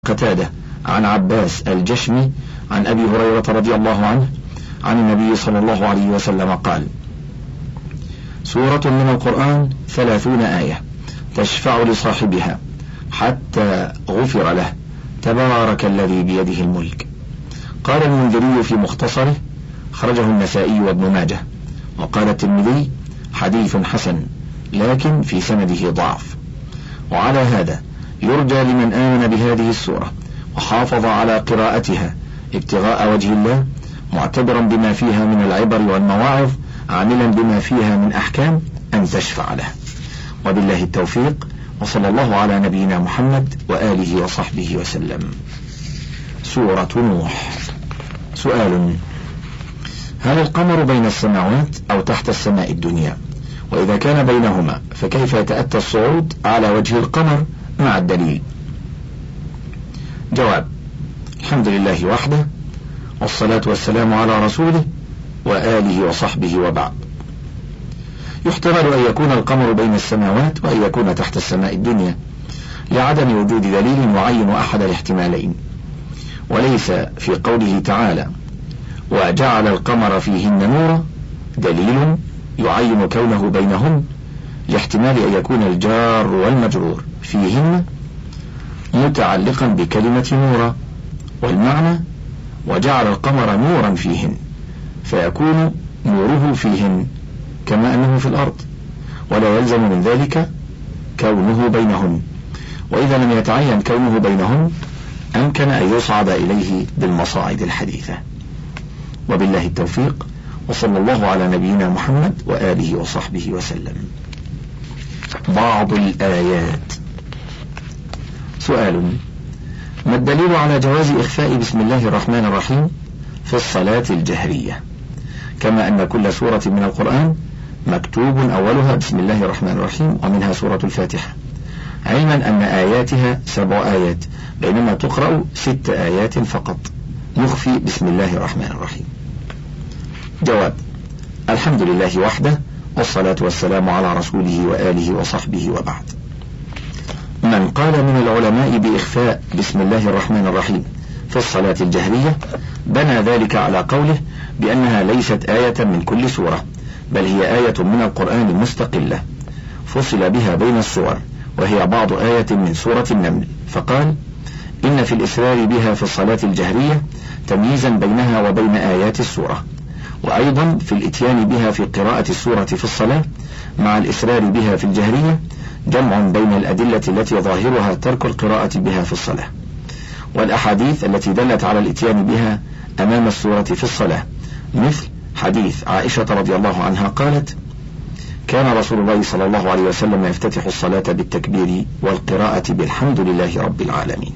قتادة عن عباس الجشمي عن أبي هريرة رضي الله عنه عن النبي صلى الله عليه وسلم قال: سورة من القرآن 30 آية تشفع لصاحبها حتى غفر له، تبارك الذي بيده الملك. قال المنذري في مختصره: خرجه النسائي وابن ماجه. وقال الترمذي: حديث حسن لكن في سنده ضعف. وعلى هذا يرجى لمن آمن بهذه السورة وحافظ على قراءتها ابتغاء وجه الله، معتبرا بما فيها من العبر والمواعظ، عاملا بما فيها من أحكام، أن تشفع له. وبالله التوفيق، وصلى الله على نبينا محمد وآله وصحبه وسلم. سورة نوح. سؤال: هل القمر بين السماوات أو تحت السماء الدنيا؟ وإذا كان بينهما فكيف يتأتى الصعود على وجه القمر مع الدليل؟ جواب: الحمد لله وحده، والصلاة والسلام على رسوله وآله وصحبه، وبعد. يحتمل أن يكون القمر بين السماوات وأن يكون تحت السماء الدنيا، لعدم وجود دليل يعين أحد الاحتمالين. وليس في قوله تعالى: وجعل القمر فيهن نورا، دليل يعين كونه بينهن، لاحتمال أن يكون الجار والمجرور فيهن متعلقا بكلمة نورا، والمعنى وجعل القمر نورا فيهن، فيكون نوره فيهن كما أنه في الأرض، ولا يلزم من ذلك كونه بينهن. وإذا لم يتعين كونه بينهن أمكن أن يصعد إليه بالمصاعد الحديثة. وبالله التوفيق، وصلى الله على نبينا محمد وآله وصحبه وسلم. بعض الآيات. سؤال: ما الدليل على جواز إخفاء بسم الله الرحمن الرحيم في الصلاة الجهرية، كما أن كل سورة من القرآن مكتوب أولها بسم الله الرحمن الرحيم ومنها سورة الفاتحة، علما أن آياتها 7 آيات، بينما تقرأ 6 آيات فقط نخفي بسم الله الرحمن الرحيم؟ جواب: الحمد لله وحده، والصلاة والسلام على رسوله وآله وصحبه، وبعد. من قال من العلماء بإخفاء بسم الله الرحمن الرحيم في الصلاة الجهرية بنى ذلك على قوله بأنها ليست آية من كل سورة، بل هي آية من القرآن مستقلة فصل بها بين السور، وهي بعض آية من سورة النمل، فقال: إن في الإسرار بها في الصلاة الجهرية تمييزا بينها وبين آيات السورة، وأيضا في الإتيان بها في قراءة السورة في الصلاة مع الإسرار بها في الجهرية جمع بين الأدلة التي ظاهرها ترك القراءة بها في الصلاة، والأحاديث التي دلت على الإتيان بها أمام السورة في الصلاة، مثل حديث عائشة رضي الله عنها قالت: كان رسول الله صلى الله عليه وسلم يفتتح الصلاة بالتكبير والقراءة بالحمد لله رب العالمين.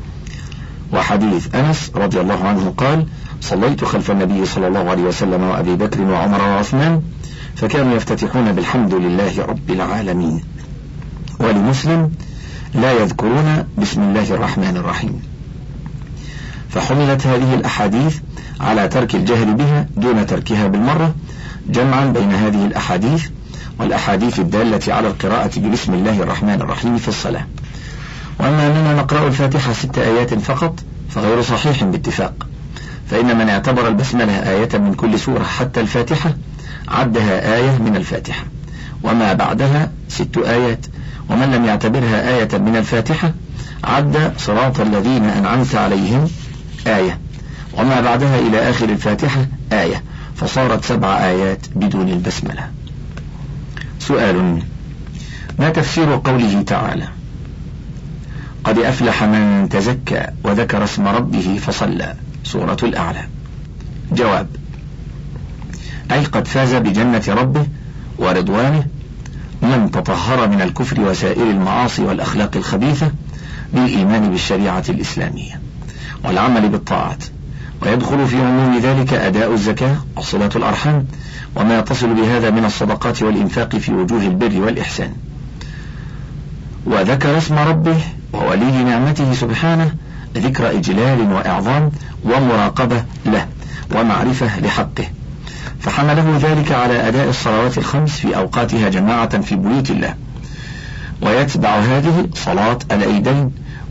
وحديث أنس رضي الله عنه قال: صليت خلف النبي صلى الله عليه وسلم وأبي بكر وعمر وعثمان فكانوا يفتتحون بالحمد لله رب العالمين. ولمسلم: لا يذكرون بسم الله الرحمن الرحيم. فحملت هذه الأحاديث على ترك الجهر بها دون تركها بالمرة، جمعا بين هذه الأحاديث والأحاديث الدالة على القراءة ببسم الله الرحمن الرحيم في الصلاة. وأما أننا نقرأ الفاتحة 6 آيات فقط فغير صحيح باتفاق، فإن من اعتبر البسملة آية من كل سورة حتى الفاتحة عدها آية من الفاتحة، وما بعدها 6 آيات، ومن لم يعتبرها آية من الفاتحة عد صراط الذين أنعمت عليهم آية، وما بعدها إلى آخر الفاتحة آية، فصارت 7 آيات بدون البسملة. سؤال: ما تفسير قوله تعالى: قد أفلح من تزكى وذكر اسم ربه فصلى، سورة الأعلى؟ جواب: أي قد فاز بجنة ربه ورضوانه من تطهر من الكفر وسائر المعاصي والأخلاق الخبيثة بالإيمان بالشريعة الإسلامية والعمل بالطاعات، ويدخل في عموم ذلك أداء الزكاة وصلة الأرحام وما يتصل بهذا من الصدقات والإنفاق في وجوه البر والإحسان. وذكر اسم ربه وولي نعمته سبحانه ذكر إجلال وإعظام ومراقبة له ومعرفة لحقه، فحمله ذلك على أداء الصلوات ال5 في أوقاتها جماعة في بيوت الله، ويتبع هذه صلاة العيدين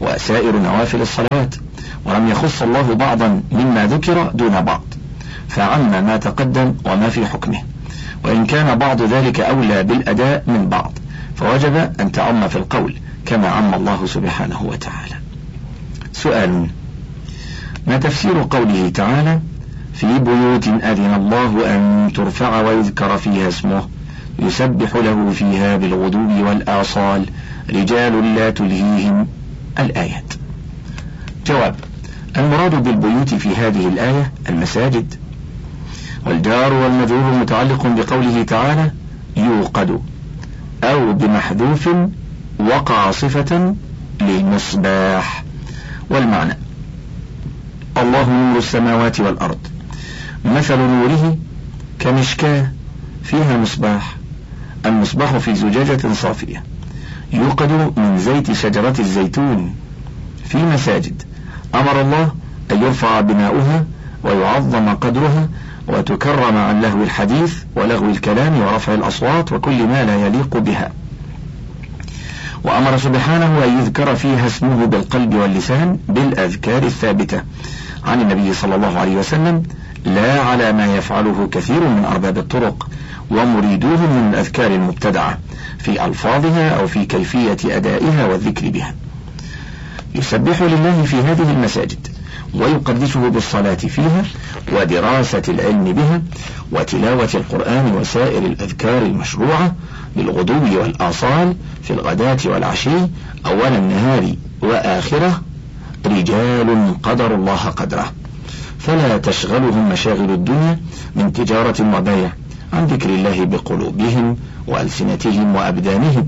وسائر نوافل الصلوات، ولم يخص الله بعضا مما ذكر دون بعض، فعم ما تقدم وما في حكمه، وإن كان بعض ذلك أولى بالأداء من بعض فوجب أن تعم في القول كما عم الله سبحانه وتعالى. سؤال: ما تفسير قوله تعالى في بيوت أذن الله أن ترفع ويذكر فيها اسمه يسبح له فيها بالغدو والآصال رجال لا تلهيهم الآيات؟ جواب: المراد بالبيوت في هذه الآية المساجد، والجار والمجرور متعلق بقوله تعالى يوقد، أو بمحذوف وقع صفة للمصباح. والمعنى: الله نور السماوات والأرض، مثل نوره كمشكاة فيها مصباح، المصباح في زجاجة صافية يوقد من زيت شجرة الزيتون في مساجد أمر الله أن يرفع بناؤها ويعظم قدرها وتكرم عن لهو الحديث ولغو الكلام ورفع الأصوات وكل ما لا يليق بها، وأمر سبحانه أن يذكر فيها اسمه بالقلب واللسان بالأذكار الثابتة عن النبي صلى الله عليه وسلم، لا على ما يفعله كثير من أرباب الطرق ومريدوهم من الأذكار المبتدعة في ألفاظها أو في كيفية أدائها والذكر بها. يسبح لله في هذه المساجد ويقدسه بالصلاة فيها ودراسة العلم بها وتلاوة القرآن وسائر الأذكار المشروعة بالغدو والآصال في الغداة والعشي أول النهار وآخره رجال قدروا الله قدره، فلا تشغلهم مشاغل الدنيا من تجارة وبيع عن ذكر الله بقلوبهم وألسنتهم وأبدانهم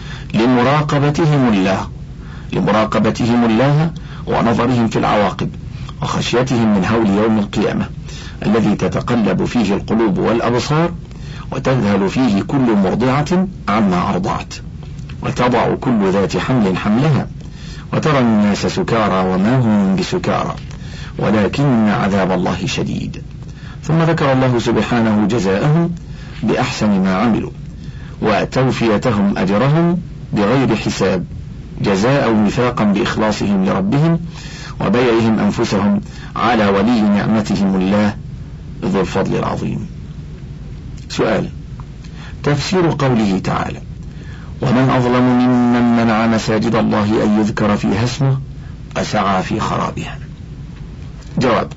لمراقبتهم الله ونظرهم في العواقب وخشيتهم من هول يوم القيامة الذي تتقلب فيه القلوب والأبصار وتذهل فيه كل مرضعة عما أرضعت وتضع كل ذات حمل حملها وترى الناس سكارى وما هم بسكارى ولكن عذاب الله شديد. ثم ذكر الله سبحانه جزاءهم بأحسن ما عملوا وتوفيتهم أجرهم بغير حساب، جزاء وفاقا بإخلاصهم لربهم وبيعهم أنفسهم على ولي نعمتهم الله ذو الفضل العظيم. سؤال: تفسير قوله تعالى ومن أظلم ممن منع مساجد الله أن يذكر فيها اسمه وسعى في خرابها؟ جواب: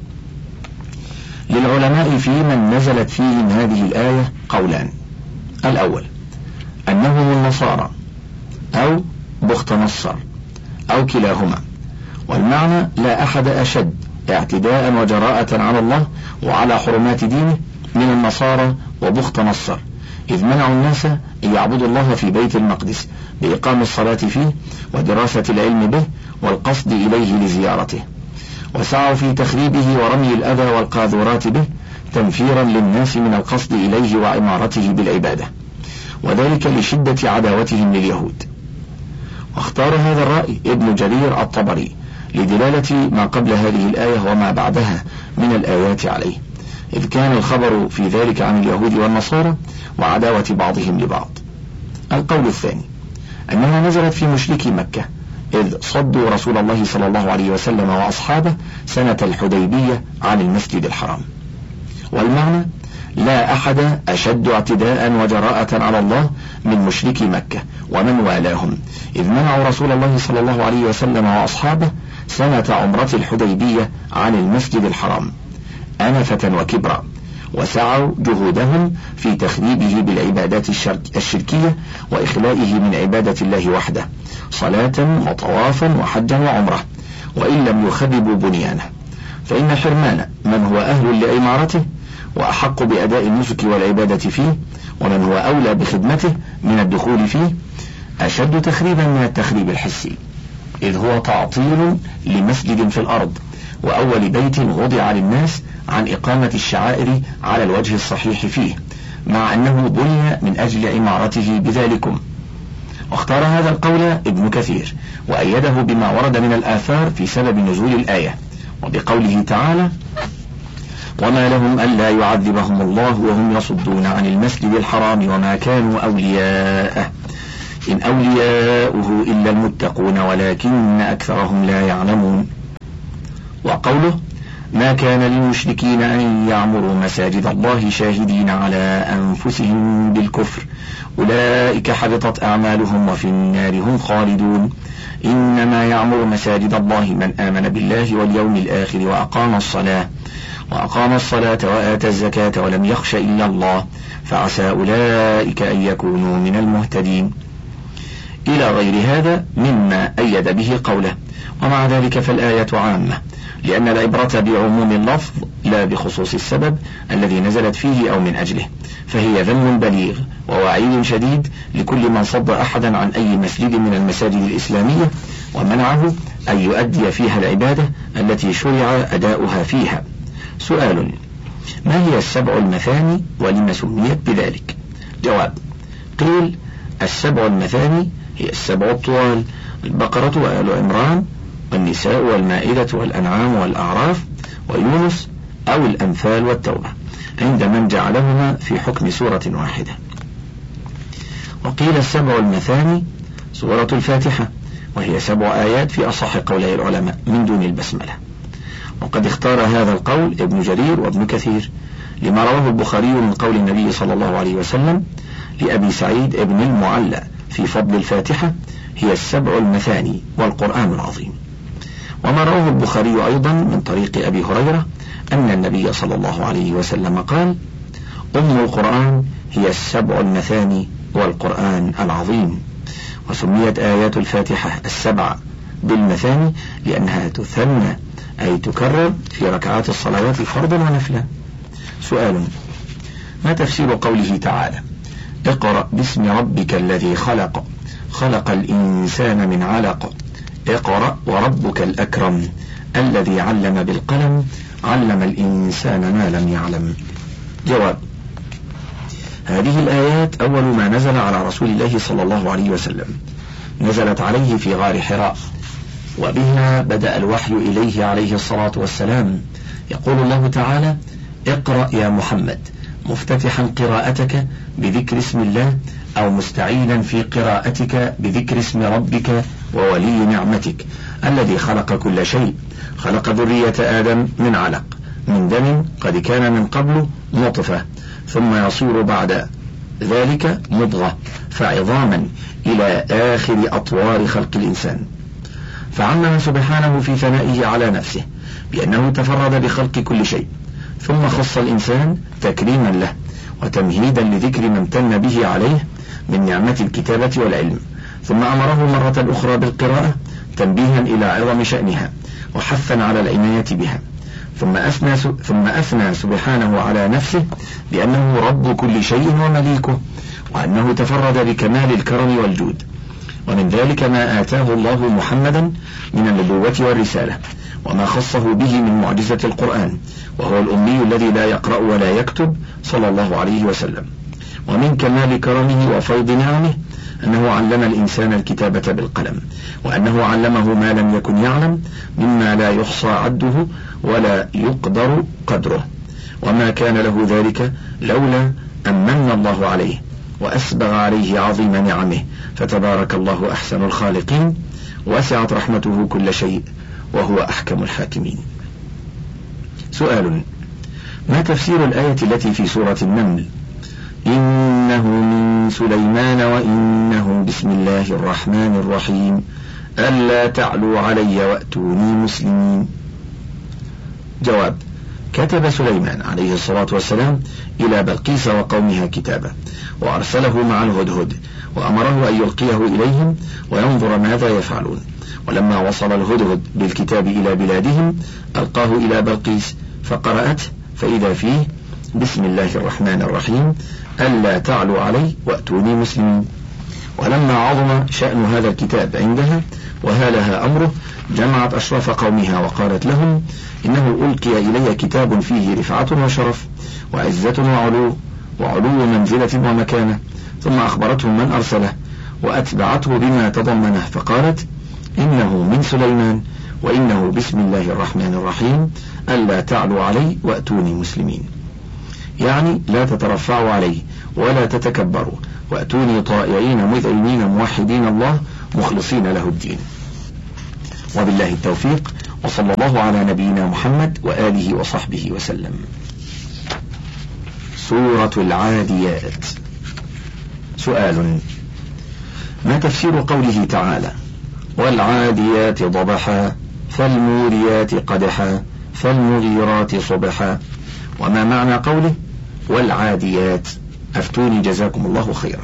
للعلماء في من نزلت فيهم هذه الآية قولان: الأول أنهم النصارى أو بخت نصر أو كلاهما، والمعنى لا أحد أشد اعتداء وجراءة على الله وعلى حرمات دينه من النصارى وبخت نصر، إذ منعوا الناس أن يعبدوا الله في بيت المقدس بإقام الصلاة فيه ودراسة العلم به والقصد إليه لزيارته، وسعوا في تخريبه ورمي الأذى والقاذورات به تنفيرا للناس من القصد إليه وعمارته بالعبادة، وذلك لشدة عداوتهم لليهود. واختار هذا الرأي ابن جرير الطبري لدلالة ما قبل هذه الآية وما بعدها من الآيات عليه، إذ كان الخبر في ذلك عن اليهود والنصارى وعداوة بعضهم لبعض. القول الثاني أنها نزلت في مشركي مكة إذ صدوا رسول الله صلى الله عليه وسلم وأصحابه سنة الحديبية عن المسجد الحرام، والمعنى لا أحد أشد اعتداء وجراءة على الله من مشركي مكة ومن والاهم، إذ منعوا رسول الله صلى الله عليه وسلم وأصحابه سنة عمرة الحديبية عن المسجد الحرام أنفة وكبرا، وسعوا جهودهم في تخريبه بالعبادات الشركية وإخلائه من عبادة الله وحده صلاة وطوافا وحجا وعمرة، وإن لم يخربوا بنيانه، فإن حرمان من هو أهل لعمارته وأحق بأداء النسك والعبادة فيه ومن هو أولى بخدمته من الدخول فيه أشد تخريبا من التخريب الحسي، إذ هو تعطيل لمسجد في الأرض وأول بيت وضع للناس عن إقامة الشعائر على الوجه الصحيح فيه، مع أنه بني من أجل عمارته بذلكم. واختار هذا القول ابن كثير وأيده بما ورد من الآثار في سبب نزول الآية، وبقوله تعالى وما لهم ألا يعذبهم الله وهم يصدون عن المسجد الحرام وما كانوا أولياءه، إن أولياؤه إلا المتقون ولكن أكثرهم لا يعلمون. وقوله ما كان للمشركين أن يعمروا مساجد الله شاهدين على أنفسهم بالكفر أولئك حبطت أعمالهم وفي النار هم خالدون. إنما يعمر مساجد الله من آمن بالله واليوم الآخر وأقام الصلاة وآتى الزكاة ولم يخش إلا الله فعسى أولئك أن يكونوا من المهتدين، إلى غير هذا مما أيد به قوله. ومع ذلك فالآية عامة، لأن العبرة بعموم اللفظ لا بخصوص السبب الذي نزلت فيه أو من أجله، فهي ذم بليغ ووعيد شديد لكل من صد أحدا عن أي مسجد من المساجد الإسلامية ومنعه أن يؤدي فيها العبادة التي شرع أداؤها فيها. سؤال: ما هي السبع المثاني ولم سميت بذلك؟ جواب: قيل: السبع المثاني هي السبع الطوال: البقرة وآل عمران والنساء والمائدة والأنعام والأعراف ويونس أو الأنفال والتوبة، عند من جعلهما في حكم سورة واحدة. وقيل السبع المثاني سورة الفاتحة، وهي 7 آيات في أصح قولي العلماء من دون البسملة. وقد اختار هذا القول ابن جرير وابن كثير لما رواه البخاري من قول النبي صلى الله عليه وسلم لأبي سعيد ابن المعلى في فضل الفاتحة: هي السبع المثاني والقرآن العظيم. وما رواه البخاري أيضا من طريق أبي هريرة أن النبي صلى الله عليه وسلم قال: أم القرآن هي السبع المثاني والقرآن العظيم. وسميت آيات الفاتحة 7 بالمثاني لأنها تثنى أي تكرر في ركعات الصلوات فرضا ونفلا. سؤال: ما تفسير قوله تعالى: اقرأ باسم ربك الذي خلق خلق الإنسان من علق اقرأ وربك الأكرم الذي علم بالقلم علم الإنسان ما لم يعلم؟ جواب: هذه الآيات أول ما نزل على رسول الله صلى الله عليه وسلم، نزلت عليه في غار حراء، وبها بدأ الوحي إليه عليه الصلاة والسلام. يقول الله تعالى: اقرأ يا محمد، مفتتحا قراءتك بذكر اسم الله، أو مستعينا في قراءتك بذكر اسم ربك وولي نعمتك الذي خلق كل شيء، خلق ذرية آدم من علق من دم قد كان من قبل نطفة، ثم يصير بعد ذلك مضغة فعظاما إلى آخر أطوار خلق الإنسان. فعمم سبحانه في ثنائه على نفسه بأنه تفرد بخلق كل شيء، ثم خص الإنسان تكريما له وتمهيدا لذكر ما امتن به عليه من نعمة الكتابة والعلم، ثم أمره مرة أخرى بالقراءة تنبيها إلى عظم شأنها وحثا على العناية بها، ثم أثنى سبحانه على نفسه بأنه رب كل شيء ومليكه، وأنه تفرد بكمال الكرم والجود. ومن ذلك ما آتاه الله محمدا من النبوة والرسالة، وما خصه به من معجزة القرآن، وهو الأمي الذي لا يقرأ ولا يكتب صلى الله عليه وسلم. ومن كمال كرمه وفيض نعمه أنه علم الإنسان الكتابة بالقلم، وأنه علمه ما لم يكن يعلم مما لا يحصى عده ولا يقدر قدره، وما كان له ذلك لولا أن من الله عليه وأسبغ عليه عظيم نعمه، فتبارك الله أحسن الخالقين، وسعت رحمته كل شيء، وهو أحكم الحاكمين. سؤال: ما تفسير الآية التي في سورة النمل: إنه من سليمان وإنه بسم الله الرحمن الرحيم ألا تعلوا علي وأتوني مسلمين؟ جواب: كتب سليمان عليه الصلاة والسلام إلى بلقيس وقومها كتابا، وأرسله مع الهدهد، وأمره أن يلقيه إليهم وينظر ماذا يفعلون. ولما وصل الهدهد بالكتاب إلى بلادهم ألقاه إلى بلقيس فقرأته، فإذا فيه: بسم الله الرحمن الرحيم ألا تعلوا علي وأتوني مسلمين. ولما عظم شأن هذا الكتاب عندها وهالها أمره، جمعت أشراف قومها وقالت لهم: إنه ألقي إلي كتاب فيه رفعة وشرف وعزة وعلو منزلة ومكانة. ثم أخبرتهم من أرسله وأتبعته بما تضمنه، فقالت: إنه من سليمان وإنه بسم الله الرحمن الرحيم ألا تعلوا علي وأتوني مسلمين. يعني لا تترفعوا عليه ولا تتكبروا، وأتوني طائعين مذعنين موحدين الله مخلصين له الدين. وبالله التوفيق، وصلى الله على نبينا محمد وآله وصحبه وسلم. سورة العاديات. سؤال: ما تفسير قوله تعالى: والعاديات ضبحا فالموريات قدحا فالمغيرات صبحا؟ وما معنى قوله والعاديات؟ أفتوني جزاكم الله خيرا.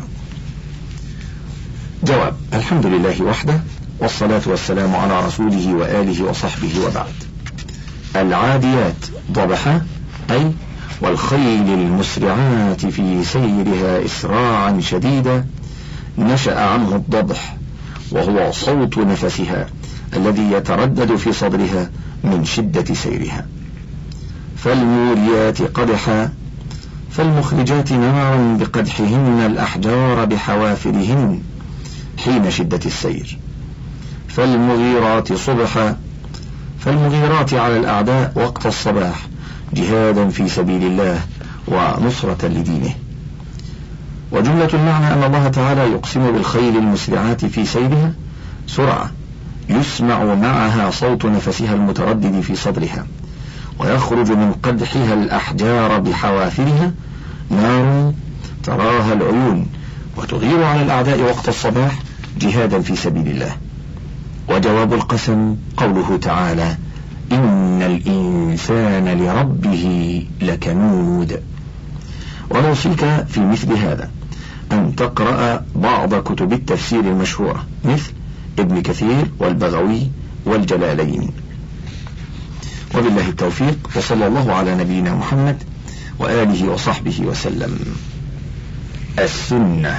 جواب: الحمد لله وحده، والصلاة والسلام على رسوله وآله وصحبه، وبعد. العاديات ضبحا أي والخيل المسرعات في سيرها إسراعا شديدا، نشأ عنه الضبح، وهو صوت نفسها الذي يتردد في صدرها من شدة سيرها. فالموريات قدحا فالمخرجات نارا بقدحهن الأحجار بحوافرهن حين شدة السير. فالمغيرات صبحا فالمغيرات على الأعداء وقت الصباح جهادا في سبيل الله ونصرة لدينه. وجملة المعنى أن الله تعالى يقسم بالخيل المسرعات في سيرها سرعة يسمع معها صوت نفسها المتردد في صدرها، ويخرج من قدحها الأحجار بحوافرها نار تراها العيون وتغير على الأعداء وقت الصباح جهادا في سبيل الله. وجواب القسم قوله تعالى: إن الإنسان لربه لكنود. ونوصيك في مثل هذا أن تقرأ بعض كتب التفسير المشهورة مثل ابن كثير والبغوي والجلالين. وبالله التوفيق، وصلى الله على نبينا محمد وآله وصحبه وسلم. السنة.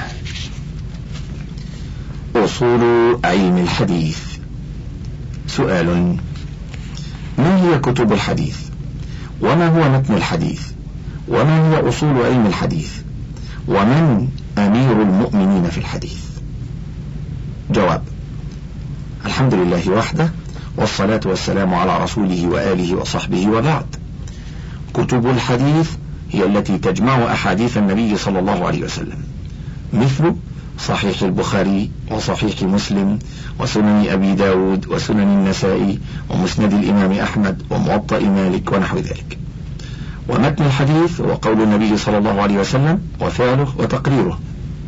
أصول علم الحديث. سؤال: ما هي كتب الحديث؟ وما هو متن الحديث؟ وما هي أصول علم الحديث؟ ومن أمير المؤمنين في الحديث؟ جواب: الحمد لله وحده، والصلاة والسلام على رسوله وآله وصحبه، وبعد. كتب الحديث هي التي تجمع أحاديث النبي صلى الله عليه وسلم، مثل صحيح البخاري وصحيح مسلم وسنن أبي داود وسنن النسائي ومسند الإمام أحمد وموطأ مالك ونحو ذلك. ومتن الحديث هو قول النبي صلى الله عليه وسلم وفعله وتقريره.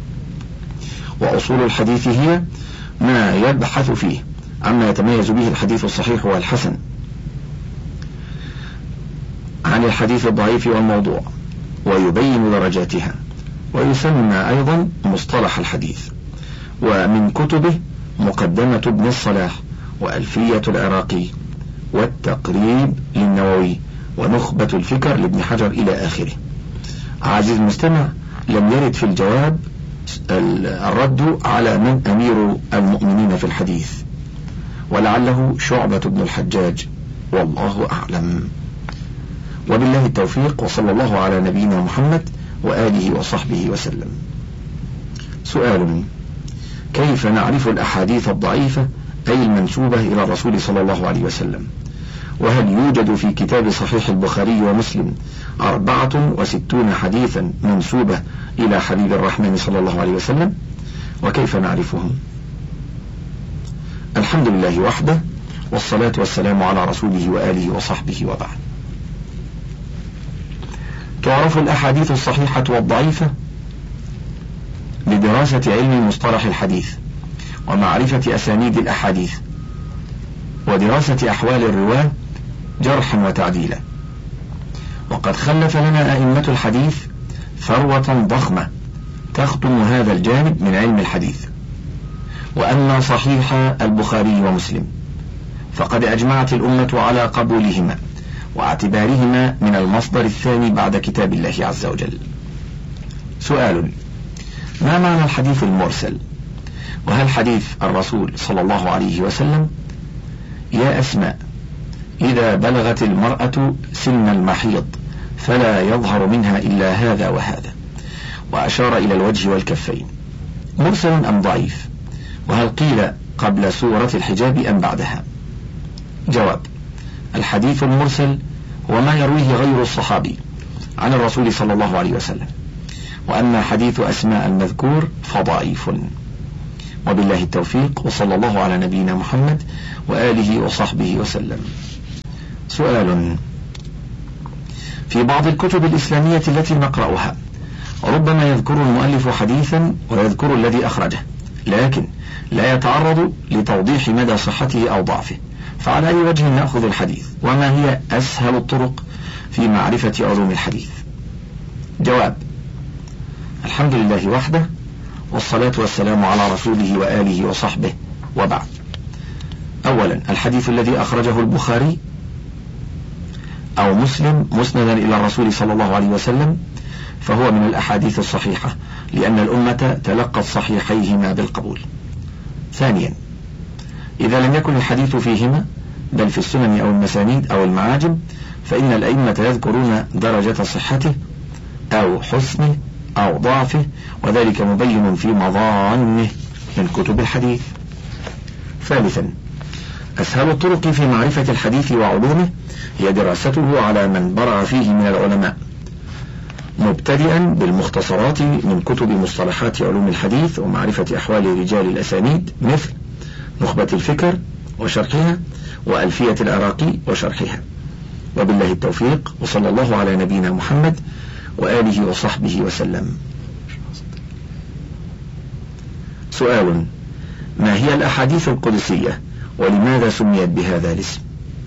وأصول الحديث هي ما يبحث فيه عما يتميز به الحديث الصحيح والحسن عن الحديث الضعيف والموضوع، ويبين درجاتها، ويسمى أيضا مصطلح الحديث. ومن كتبه مقدمة ابن الصلاح وألفية العراقي والتقريب للنووي ونخبة الفكر لابن حجر إلى آخره. عزيز المستمع، لم يرد في الجواب الرد على من أمير المؤمنين في الحديث، ولعله شعبة بن الحجاج، والله أعلم. وبالله التوفيق، وصلى الله على نبينا محمد وآله وصحبه وسلم. سؤال: كيف نعرف الأحاديث الضعيفة أي المنسوبة إلى الرسول صلى الله عليه وسلم؟ وهل يوجد في كتاب صحيح البخاري ومسلم 64 حديثا منسوبة إلى حبيب الرحمن صلى الله عليه وسلم؟ وكيف نعرفهم؟ الحمد لله وحده، والصلاة والسلام على رسوله وآله وصحبه، وبعد. تعرف الأحاديث الصحيحة والضعيفة بدراسة علم مصطلح الحديث، ومعرفة أسانيد الأحاديث، ودراسة أحوال الرواة جرحا وتعديلا. وقد خلف لنا أئمة الحديث ثروة ضخمة تخدم هذا الجانب من علم الحديث. وأما صحيح البخاري ومسلم فقد أجمعت الأمة على قبولهما واعتبارهما من المصدر الثاني بعد كتاب الله عز وجل. سؤال: ما معنى الحديث المرسل؟ وهل حديث الرسول صلى الله عليه وسلم: يا أسماء، إذا بلغت المرأة سن المحيض فلا يظهر منها إلا هذا وهذا، وأشار إلى الوجه والكفين، مرسل أم ضعيف؟ وهل قيل قبل سورة الحجاب أم بعدها؟ جواب: الحديث المرسل هو ما يرويه غير الصحابي عن الرسول صلى الله عليه وسلم. وأما حديث أسماء المذكور فضعيف. وبالله التوفيق، وصلى الله على نبينا محمد وآله وصحبه وسلم. سؤال: في بعض الكتب الإسلامية التي نقرأها ربما يذكر المؤلف حديثا ويذكر الذي أخرجه، لكن لا يتعرض لتوضيح مدى صحته أو ضعفه، فعلى أي وجه نأخذ الحديث؟ وما هي أسهل الطرق في معرفة علوم الحديث؟ جواب: الحمد لله وحده، والصلاة والسلام على رسوله وآله وصحبه، وبعد. أولا، الحديث الذي أخرجه البخاري أو مسلم مسندا إلى الرسول صلى الله عليه وسلم فهو من الأحاديث الصحيحة، لأن الأمة تلقت صحيحيهما بالقبول. ثانيا، إذا لم يكن الحديث فيهما بل في السنن أو المسانيد أو المعاجم، فإن الأئمة يذكرون درجة صحته أو حسنه أو ضعفه، وذلك مبين في مظانه من كتب الحديث. ثالثا، أسهل الطرق في معرفة الحديث وعلومه هي دراسته على من برع فيه من العلماء، مبتدئا بالمختصرات من كتب مصطلحات علوم الحديث ومعرفة أحوال رجال الأسانيد، مثل نخبة الفكر وشرحها، وألفية العراقي وشرحها. وبالله التوفيق، وصلى الله على نبينا محمد وآله وصحبه وسلم. سؤال: ما هي الأحاديث القدسية، ولماذا سميت بهذا الاسم؟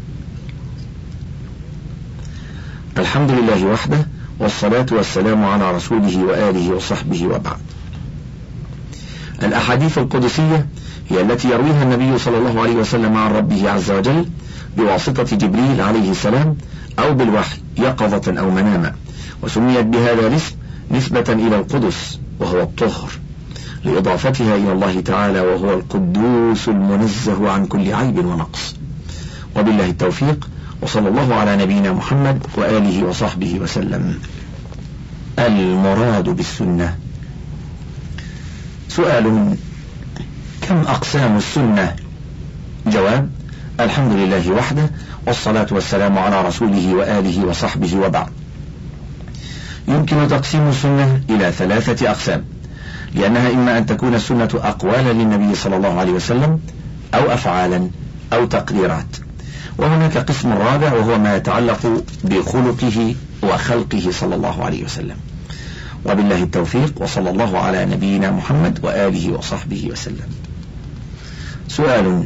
الحمد لله وحده، والصلاة والسلام على رسوله وآله وصحبه، وبعد. الأحاديث القدسية هي التي يرويها النبي صلى الله عليه وسلم عن ربه عز وجل بواسطة جبريل عليه السلام أو بالوحي يقظة أو مناما، وسميت بهذا الاسم نسبة إلى القدس وهو الطهر، لإضافتها إلى الله تعالى وهو القدوس المنزه عن كل عيب ونقص. وبالله التوفيق، وصلى الله على نبينا محمد وآله وصحبه وسلم. المراد بالسنة. سؤال: كم أقسام السنة؟ جواب: الحمد لله وحده، والصلاة والسلام على رسوله وآله وصحبه، وبعد. يمكن تقسيم السنة إلى 3 أقسام، لأنها إما أن تكون السنة أقوالا للنبي صلى الله عليه وسلم، أو أفعالا، أو تقريرات. وهناك قسم رابع وهو ما يتعلق بخلقه وخلقه صلى الله عليه وسلم. وبالله التوفيق، وصلى الله على نبينا محمد وآله وصحبه وسلم. سؤال: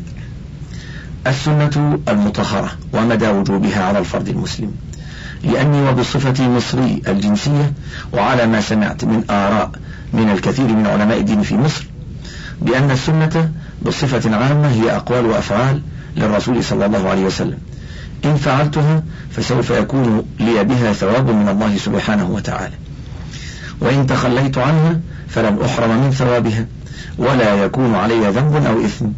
السنة المطهرة ومدى وجوبها على الفرد المسلم. لأني وبصفتي مصري الجنسية، وعلى ما سمعت من آراء من الكثير من علماء الدين في مصر، بأن السنة بصفة عامة هي أقوال وأفعال للرسول صلى الله عليه وسلم، إن فعلتها فسوف يكون لي بها ثواب من الله سبحانه وتعالى، وإن تخليت عنها فلن أحرم من ثوابها ولا يكون علي ذنب أو إثم.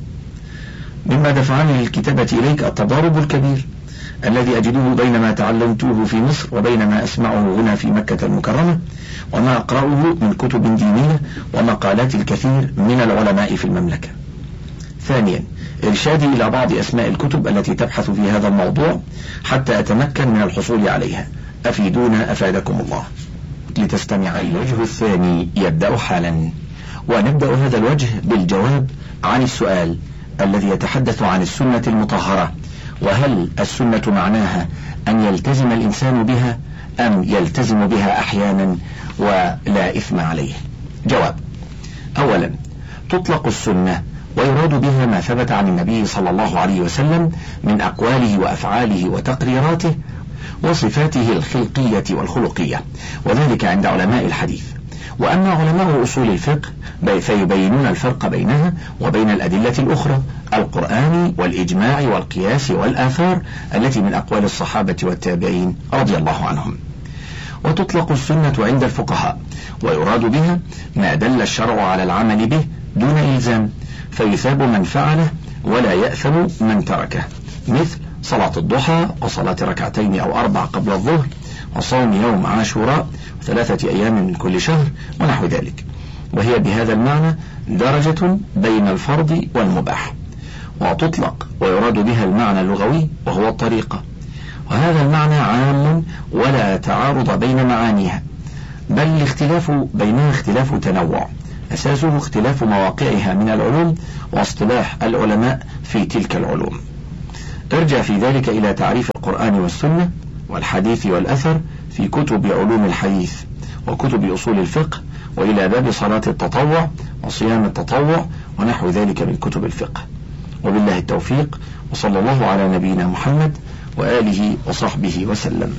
مما دفعني للكتابة إليك التضارب الكبير الذي أجده بين ما تعلمته في مصر وبين ما أسمعه هنا في مكة المكرمة، وما أقرأه من كتب دينية ومقالات الكثير من العلماء في المملكة. ثانيا، إرشادي إلى بعض أسماء الكتب التي تبحث في هذا الموضوع حتى أتمكن من الحصول عليها. أفيدونا أفادكم الله. لتستمع. الوجه الثاني يبدأ حالا، ونبدأ هذا الوجه بالجواب عن السؤال الذي يتحدث عن السنة المطهرة، وهل السنة معناها أن يلتزم الإنسان بها أم يلتزم بها أحيانا ولا إثم عليه؟ جواب: أولا، تطلق السنة ويراد بها ما ثبت عن النبي صلى الله عليه وسلم من أقواله وأفعاله وتقريراته وصفاته الخلقية والخلقية، وذلك عند علماء الحديث. وأما علماء أصول الفقه فيبينون الفرق بينها وبين الأدلة الأخرى، القرآن والإجماع والقياس والآثار التي من أقوال الصحابة والتابعين رضي الله عنهم. وتطلق السنة عند الفقهاء ويراد بها ما دل الشرع على العمل به دون إلزام، فيثاب من فعله ولا يأثم من تركه، مثل صلاة الضحى وصلاة 2 أو 4 قبل الظهر، وصوم يوم عاشوراء 3 أيام من كل شهر، ونحو ذلك. وهي بهذا المعنى درجة بين الفرض والمباح. وتطلق ويراد بها المعنى اللغوي وهو الطريقة، وهذا المعنى عام ولا تعارض بين معانيها، بل الاختلاف بينها اختلاف تنوع أساسه اختلاف مواقعها من العلوم واصطلاح العلماء في تلك العلوم. ارجع في ذلك إلى تعريف القرآن والسنة والحديث والأثر في كتب علوم الحديث وكتب أصول الفقه، وإلى باب صلاة التطوع وصيام التطوع ونحو ذلك من كتب الفقه. وبالله التوفيق، وصلى الله على نبينا محمد وآله وصحبه وسلم.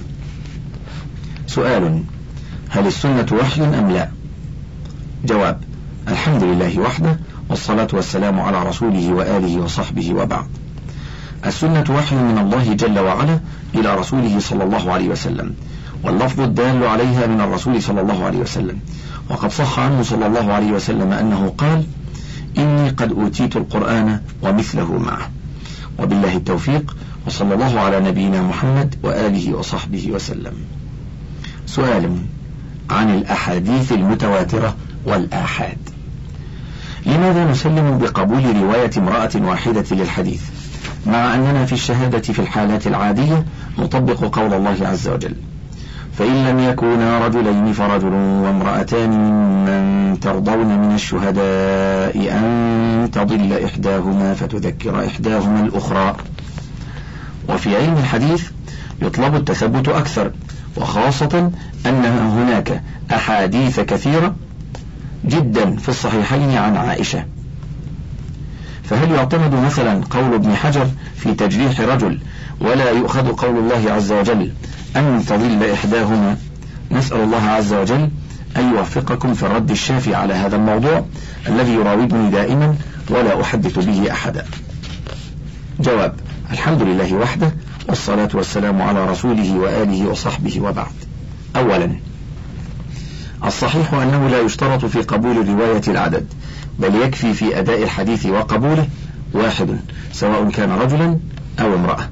سؤال: هل السنة وحي أم لا؟ جواب: الحمد لله وحده، والصلاة والسلام على رسوله وآله وصحبه، وبعد. السنة وحي من الله جل وعلا إلى رسوله صلى الله عليه وسلم، واللفظ الدال عليها من الرسول صلى الله عليه وسلم، وقد صح عنه صلى الله عليه وسلم أنه قال: إني قد أوتيت القرآن ومثله معه. وبالله التوفيق، وصلى الله على نبينا محمد وآله وصحبه وسلم. سؤال عن الأحاديث المتواترة والآحاد: لماذا نسلم بقبول رواية امرأة واحدة للحديث مع أننا في الشهادة في الحالات العادية نطبق قول الله عز وجل: فإن لم يكونا رجلين فرجل وامرأتان ممن ترضون من الشهداء أن تضل إحداهما فتذكر إحداهما الأخرى. وفي علم الحديث يطلب التثبت أكثر، وخاصة أن هناك أحاديث كثيرة جدا في الصحيحين عن عائشة. فهل يعتمد مثلا قول ابن حجر في تجريح رجل ولا يؤخذ قول الله عز وجل أن تضل إحداهما؟ نسأل الله عز وجل أن يوفقكم في الرد الشافي على هذا الموضوع الذي يراودني دائما ولا أحدث به أحدا. جواب: الحمد لله وحده، والصلاة والسلام على رسوله وآله وصحبه، وبعد. أولا، الصحيح أنه لا يشترط في قبول رواية العدد، بل يكفي في أداء الحديث وقبوله واحد، سواء كان رجلا أو امرأة،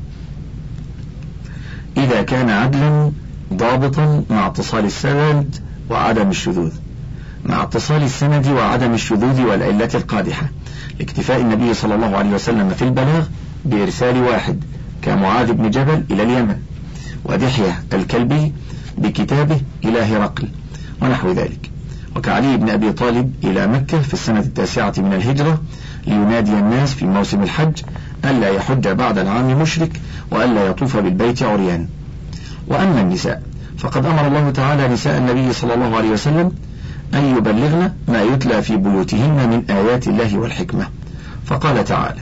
إذا كان عدلا ضابطا مع اتصال السند وعدم الشذوذ، مع اتصال السند وعدم الشذوذ والعلة القادحة، لاكتفاء النبي صلى الله عليه وسلم في البلاغ بإرسال واحد كمعاذ بن جبل إلى اليمن، ودحية الكلبي بكتابه إلى هرقل ونحو ذلك، وكعلي بن أبي طالب إلى مكة في السنة 9 من الهجرة لينادي الناس في موسم الحج ألا يحج بعد العام مشرك وألا يطوف بالبيت عريان. وأما النساء فقد أمر الله تعالى نساء النبي صلى الله عليه وسلم أن يبلغن ما يتلى في بيوتهن من آيات الله والحكمة، فقال تعالى: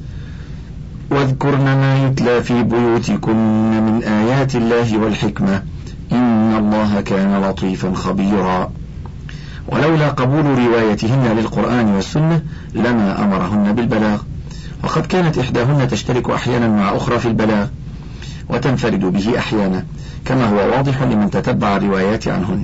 واذكرن ما يتلى في بيوتكن من آيات الله والحكمة إن الله كان لطيفا خبيرا. ولولا قبول روايتهن للقرآن والسنة لما أمرهن بالبلاغ، وقد كانت إحداهن تشترك أحيانا مع أخرى في البلاغ وتنفرد به أحيانا، كما هو واضح لمن تتبع الروايات عنهن،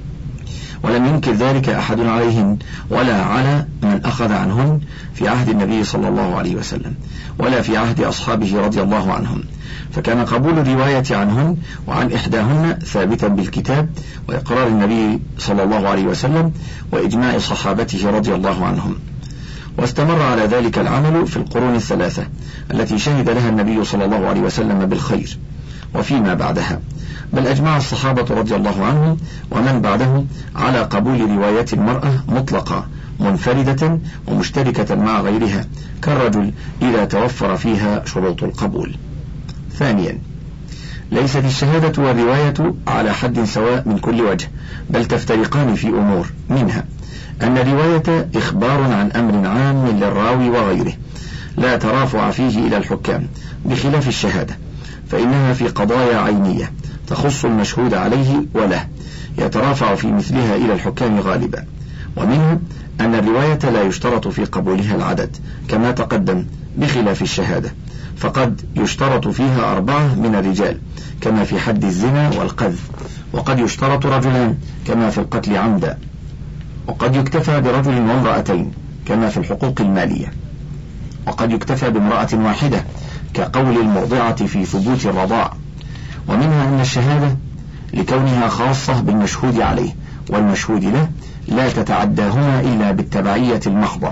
ولم ينكر ذلك أحد عليهن ولا على من أخذ عنهن في عهد النبي صلى الله عليه وسلم ولا في عهد أصحابه رضي الله عنهم، فكان قبول الرواية عنهن وعن إحداهن ثابتا بالكتاب وإقرار النبي صلى الله عليه وسلم وإجماع صحابته رضي الله عنهم. واستمر على ذلك العمل في القرون الثلاثة التي شهد لها النبي صلى الله عليه وسلم بالخير وفيما بعدها، بل أجمع الصحابة رضي الله عنهم ومن بعدهم على قبول رواية المرأة مطلقة منفردة ومشتركة مع غيرها كالرجل إذا توفر فيها شروط القبول. ثانيا، ليست الشهادة والرواية على حد سواء من كل وجه، بل تفترقان في أمور، منها أن الرواية إخبار عن أمر عام للراوي وغيره لا ترافع فيه إلى الحكام، بخلاف الشهادة فإنها في قضايا عينية تخص المشهود عليه وله يترافع في مثلها إلى الحكام غالبا. ومنه أن الرواية لا يشترط في قبولها العدد كما تقدم، بخلاف الشهادة فقد يشترط فيها 4 من الرجال كما في حد الزنا والقذف، وقد يشترط رجلان كما في القتل عمدا، وقد يكتفى برجل وامرأتين كما في الحقوق المالية، وقد يكتفى بامرأة واحدة كقول المرضعة في ثبوت الرضاع. ومنها أن الشهادة لكونها خاصة بالمشهود عليه والمشهود له لا تتعداهما إلا بالتبعية المحضة،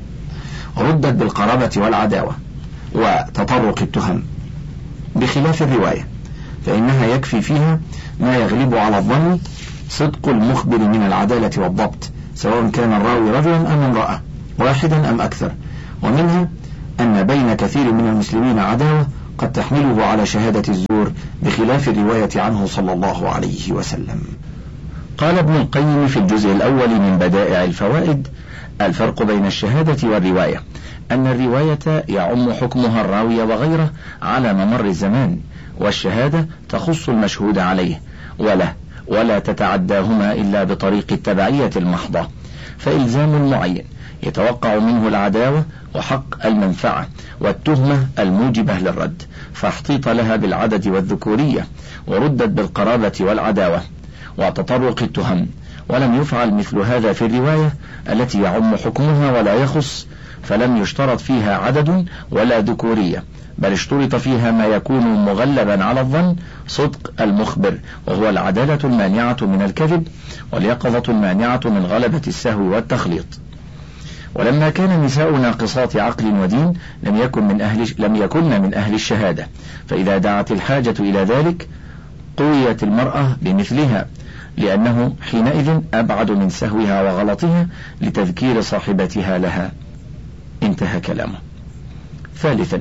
ردت بالقرابة والعداوة وتطرق التهم، بخلاف الرواية فإنها يكفي فيها ما يغلب على الظن صدق المخبر من العدالة والضبط، سواء كان الراوي رجلا أم امرأة، واحدا أم أكثر. ومنها أن بين كثير من المسلمين عداوة قد تحمله على شهادة الزور بخلاف الرواية عنه صلى الله عليه وسلم. قال ابن القيم في الجزء الأول من بدائع الفوائد: الفرق بين الشهادة والرواية أن الرواية يعم حكمها الراوي وغيره على ممر الزمان، والشهادة تخص المشهود عليه ولا تتعداهما إلا بطريق التبعية المحضة، فإلزام معين يتوقع منه العداوة وحق المنفعة والتهمة الموجبة للرد، فاحتيط لها بالعدد والذكورية، وردت بالقرابة والعداوة وتطرق التهم. ولم يفعل مثل هذا في الرواية التي يعم حكمها ولا يخص، فلم يشترط فيها عدد ولا ذكورية، بل اشترط فيها ما يكون مغلبا على الظن صدق المخبر، وهو العدالة المانعة من الكذب، واليقظة المانعة من غلبة السهو والتخليط. ولما كان نساء ناقصات عقل ودين لم يكن من أهل الشهادة، فإذا دعت الحاجة إلى ذلك قويت المرأة بمثلها، لأنه حينئذ أبعد من سهوها وغلطها لتذكير صاحبتها لها. انتهى كلامه. ثالثا،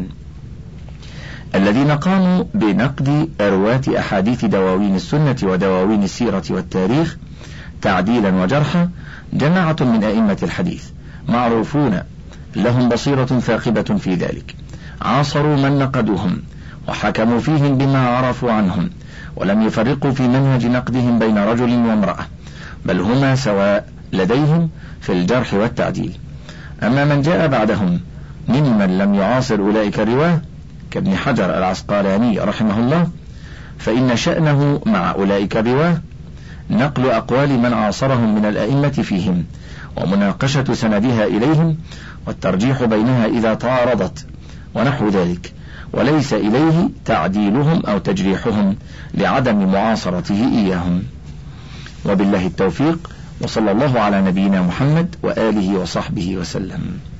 الذين قاموا بنقد رواة أحاديث دواوين السنة ودواوين السيرة والتاريخ تعديلا وجرحا جماعة من أئمة الحديث معروفون لهم بصيرة ثاقبة في ذلك، عاصروا من نقدوهم وحكموا فيهم بما عرفوا عنهم، ولم يفرقوا في منهج نقدهم بين رجل وامرأة، بل هما سواء لديهم في الجرح والتعديل. أما من جاء بعدهم ممن لم يعاصر أولئك الرواه كابن حجر العسقلاني رحمه الله، فإن شأنه مع أولئك الرواه نقل أقوال من عاصرهم من الأئمة فيهم، ومناقشة سندها إليهم، والترجيح بينها إذا تعارضت ونحو ذلك، وليس إليه تعديلهم أو تجريحهم لعدم معاصرته إياهم. وبالله التوفيق، وصلى الله على نبينا محمد وآله وصحبه وسلم.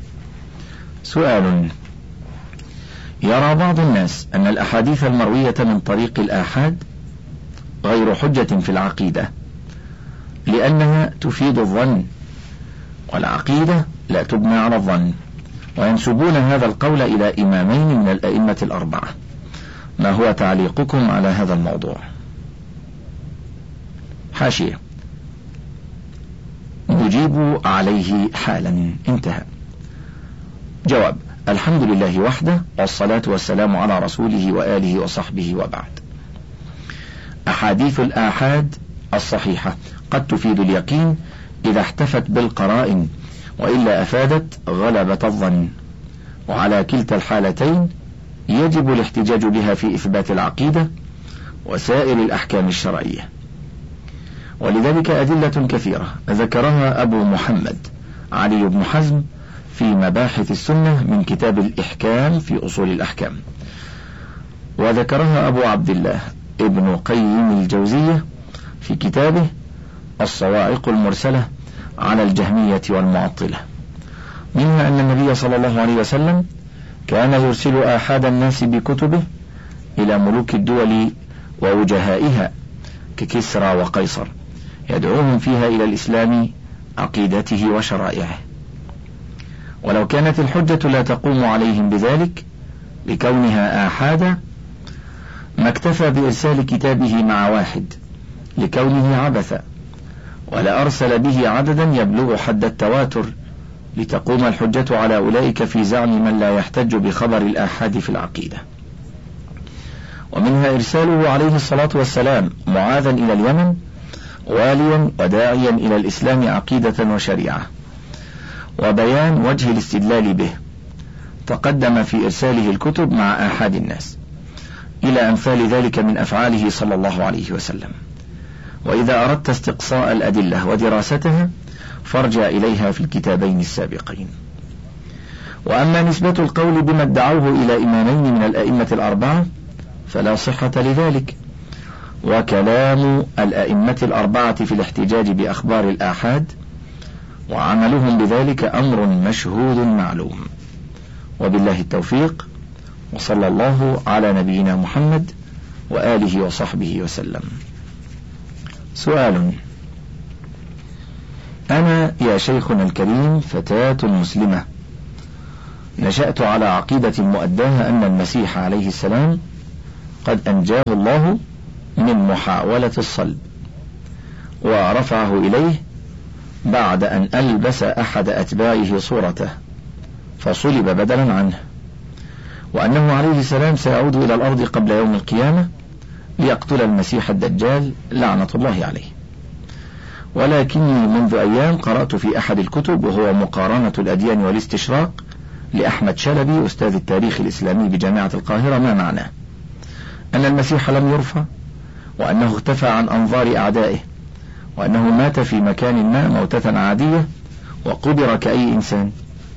سؤال: يرى بعض الناس أن الأحاديث المروية من طريق الآحاد غير حجة في العقيدة لأنها تفيد الظن، والعقيدة لا تبنى على الظن، وينسبون هذا القول إلى إمامين من الأئمة الأربعة. ما هو تعليقكم على هذا الموضوع؟ حاشية: نجيب عليه حالا. انتهى. جواب: الحمد لله وحده، والصلاة والسلام على رسوله وآله وصحبه، وبعد. أحاديث الآحاد الصحيحة قد تفيد اليقين إذا احتفت بالقرائن، وإلا أفادت غلبة الظن، وعلى كلتا الحالتين يجب الاحتجاج بها في إثبات العقيدة وسائر الأحكام الشرعية. ولذلك أدلة كثيرة ذكرها أبو محمد علي بن حزم في مباحث السنة من كتاب الإحكام في أصول الأحكام، وذكرها أبو عبد الله ابن قيم الجوزية في كتابه الصواعق المرسلة على الجهمية والمعطلة. منها أن النبي صلى الله عليه وسلم كان يرسل آحاد الناس بكتبه إلى ملوك الدول ووجهائها ككسرى وقيصر، يدعوهم فيها إلى الإسلام عقيدته وشرائعه. ولو كانت الحجة لا تقوم عليهم بذلك لكونها آحادا، ما اكتفى بإرسال كتابه مع واحد لكونه عبثا، ولا أرسل به عددا يبلغ حد التواتر لتقوم الحجة على أولئك في زعم من لا يحتج بخبر الآحاد في العقيدة. ومنها إرساله عليه الصلاة والسلام معاذا إلى اليمن واليا وداعيا إلى الإسلام عقيدة وشريعة، وبيان وجه الاستدلال به. تقدم في إرساله الكتب مع آحاد الناس إلى أمثال ذلك من أفعاله صلى الله عليه وسلم. وإذا أردت استقصاء الأدلة ودراستها فارجع إليها في الكتابين السابقين. وأما نسبة القول بما ادعوه إلى إمامين من الأئمة الأربعة فلا صحة لذلك، وكلام الأئمة الأربعة في الاحتجاج بأخبار الآحاد وعملهم بذلك أمر مشهود معلوم. وبالله التوفيق، وصلى الله على نبينا محمد وآله وصحبه وسلم. سؤال: أنا يا شيخنا الكريم فتاة مسلمة، نشأت على عقيدة مؤداها أن المسيح عليه السلام قد أنجاه الله من محاولة الصلب ورفعه إليه بعد أن ألبس أحد أتباعه صورته فصلب بدلا عنه، وأنه عليه السلام سيعود إلى الأرض قبل يوم القيامة ليقتل المسيح الدجال لعنة الله عليه. ولكني منذ أيام قرأت في أحد الكتب وهو مقارنة الأديان والاستشراق لأحمد شلبي أستاذ التاريخ الإسلامي بجامعة القاهرة ما معناه أن المسيح لم يرفع، وأنه اختفى عن أنظار أعدائه، وأنه مات في مكان ما موتة عادية وقبر كأي إنسان،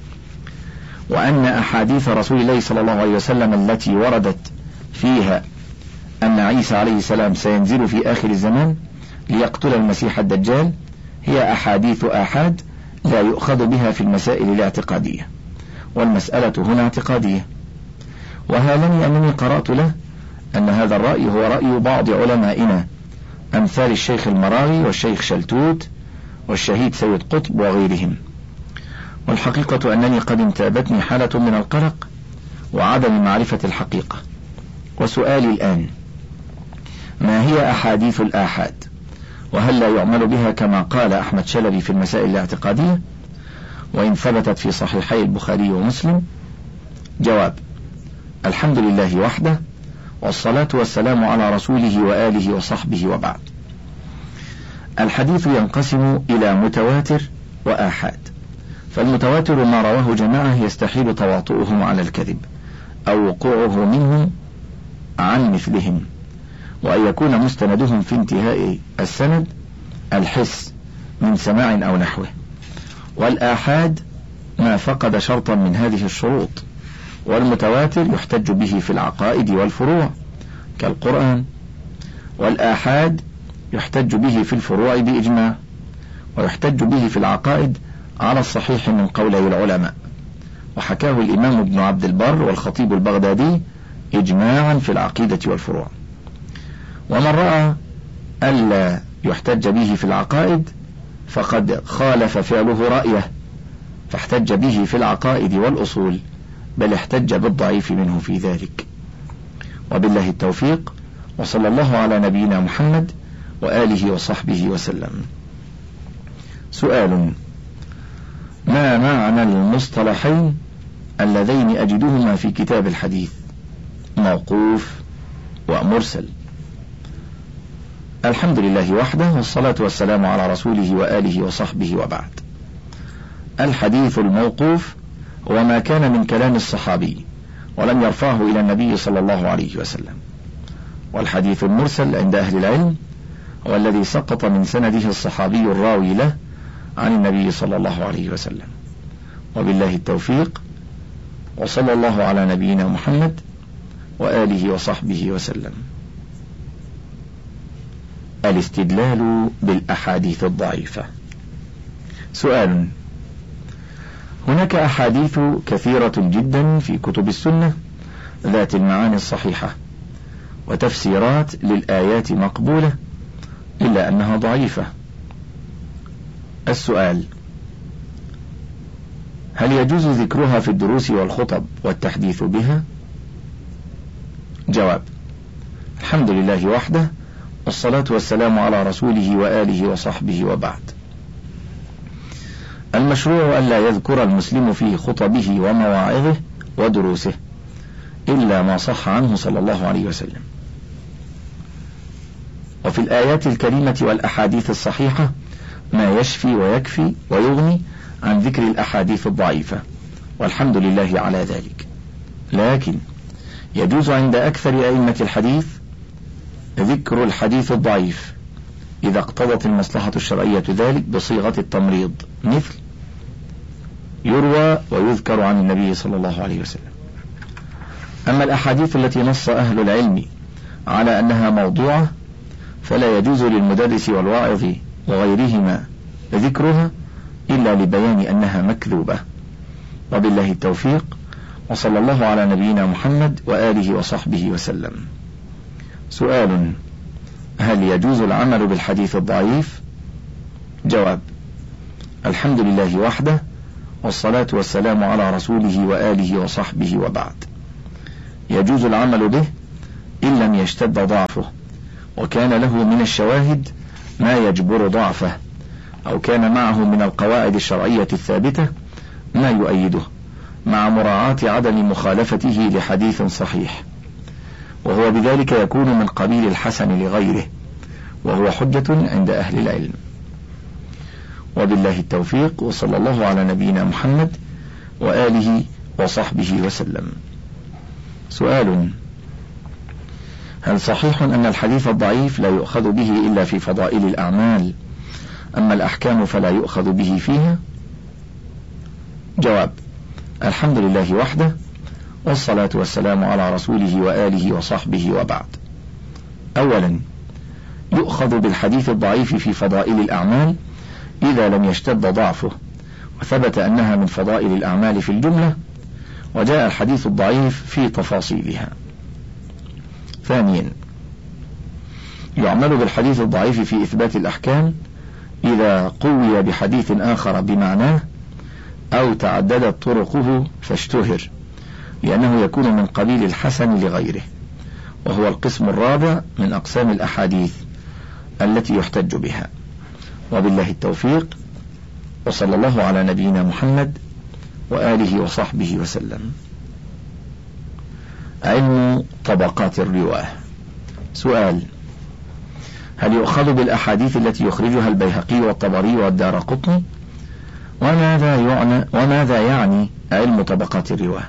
وأن أحاديث رسول الله صلى الله عليه وسلم التي وردت فيها أن عيسى عليه السلام سينزل في آخر الزمان ليقتل المسيح الدجال هي أحاديث آحاد لا يؤخذ بها في المسائل الاعتقادية، والمسألة هنا اعتقادية. وهالني أنني قرأت له أن هذا الرأي هو رأي بعض علمائنا أمثال الشيخ المراغي والشيخ شلتوت والشهيد سيد قطب وغيرهم، والحقيقة أنني قد انتابتني حالة من القلق وعدم معرفة الحقيقة. وسؤالي الآن: ما هي أحاديث الآحاد؟ وهل لا يعمل بها كما قال أحمد شلبي في المسائل الاعتقادية وإن ثبتت في صحيحي البخاري ومسلم؟ جواب: الحمد لله وحده، والصلاة والسلام على رسوله وآله وصحبه، وبعد. الحديث ينقسم إلى متواتر وآحاد. فالمتواتر ما رواه جماعة يستحيل تواطؤهم على الكذب أو وقوعه منهم عن مثلهم، وأن يكون مستندهم في انتهاء السند الحس من سماع أو نحوه. والآحاد ما فقد شرطا من هذه الشروط. والمتواتر يحتج به في العقائد والفروع كالقرآن، والآحاد يحتج به في الفروع بإجماع، ويحتج به في العقائد على الصحيح من قولي العلماء، وحكاه الإمام ابن عبد البر والخطيب البغدادي إجماعا في العقيدة والفروع. ومن رأى ألا يحتج به في العقائد فقد خالف فعله رأيه فاحتج به في العقائد والأصول، بل احتج بالضعيف منه في ذلك. وبالله التوفيق، وصلى الله على نبينا محمد وآله وصحبه وسلم. سؤال: ما معنى المصطلحين اللذين أجدهما في كتاب الحديث موقوف ومرسل؟ الحمد لله وحده، والصلاة والسلام على رسوله وآله وصحبه، وبعد. الحديث الموقوف هو ما كان من كلام الصحابي ولم يرفعه إلى النبي صلى الله عليه وسلم. والحديث المرسل عند أهل العلم هو الذي سقط من سنده الصحابي الراوي له عن النبي صلى الله عليه وسلم. وبالله التوفيق، وصلى الله على نبينا محمد وآله وصحبه وسلم. الاستدلال بالأحاديث الضعيفة. سؤال: هناك أحاديث كثيرة جدا في كتب السنة ذات المعاني الصحيحة وتفسيرات للآيات مقبولة، إلا أنها ضعيفة. السؤال: هل يجوز ذكرها في الدروس والخطب والتحديث بها؟ جواب: الحمد لله وحده، والصلاة والسلام على رسوله وآله وصحبه، وبعد. المشروع ألا يذكر المسلم في خطبه ومواعظه ودروسه إلا ما صح عنه صلى الله عليه وسلم. وفي الآيات الكريمة والأحاديث الصحيحة ما يشفي ويكفي ويغني عن ذكر الأحاديث الضعيفة، والحمد لله على ذلك. لكن يجوز عند أكثر أئمة الحديث ذكر الحديث الضعيف إذا اقتضت المصلحة الشرعية ذلك بصيغة التمريض، مثل يروى ويذكر عن النبي صلى الله عليه وسلم. أما الأحاديث التي نص أهل العلم على أنها موضوعة فلا يجوز للمدرس والواعظ وغيرهما ذكرها إلا لبيان أنها مكذوبة. وبالله التوفيق، وصلى الله على نبينا محمد وآله وصحبه وسلم. سؤال: هل يجوز العمل بالحديث الضعيف؟ جواب: الحمد لله وحده، والصلاة والسلام على رسوله وآله وصحبه، وبعد. يجوز العمل به إن لم يشتد ضعفه، وكان له من الشواهد ما يجبر ضعفه، أو كان معه من القواعد الشرعية الثابتة ما يؤيده، مع مراعاة عدم مخالفته لحديث صحيح، وهو بذلك يكون من قبيل الحسن لغيره، وهو حجة عند أهل العلم. وبالله التوفيق، وصلى الله على نبينا محمد وآله وصحبه وسلم. سؤال: هل صحيح أن الحديث الضعيف لا يؤخذ به إلا في فضائل الأعمال، أما الأحكام فلا يؤخذ به فيها؟ جواب: الحمد لله وحده، والصلاة والسلام على رسوله وآله وصحبه، وبعد. أولا، يؤخذ بالحديث الضعيف في فضائل الأعمال إذا لم يشتد ضعفه، وثبت أنها من فضائل الأعمال في الجملة، وجاء الحديث الضعيف في تفاصيلها. ثانيا، يعمل بالحديث الضعيف في إثبات الأحكام إذا قوي بحديث آخر بمعناه، أو تعددت طرقه فاشتهر، لأنه يكون من قبيل الحسن لغيره، وهو القسم الرابع من أقسام الأحاديث التي يحتج بها. وبالله التوفيق، وصلى الله على نبينا محمد وآله وصحبه وسلم. علم طبقات الرواة. سؤال: هل يؤخذ بالأحاديث التي يخرجها البيهقي والطبري والدارقطني؟ وماذا يعني علم طبقات الرواة؟